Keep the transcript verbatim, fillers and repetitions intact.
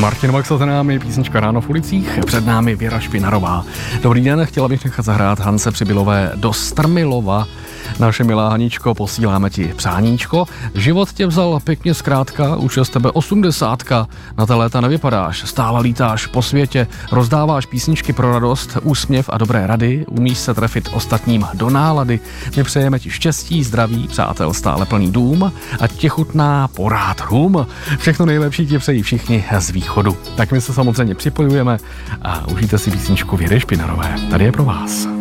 Martin Baxa za námi, písnička Ráno v ulicích, před námi Věra Špinarová. Dobrý den, chtěla bych nechat zahrát Hance Přibylové do Strmilova. Naše milá Haničko, posíláme ti přáníčko. Život tě vzal pěkně zkrátka, už je z tebe osmdesátka. Na ta léta nevypadáš, stále lítáš po světě, rozdáváš písničky pro radost, úsměv a dobré rady, umíš se trefit ostatním do nálady. My přejeme ti štěstí, zdraví, přátel, stále plný dům a tě chutná porád rum. Všechno nejlepší ti přejí všichni z východu. Tak my se samozřejmě připojujeme a užijte si písničku Věry Špinarové. Tady je pro vás.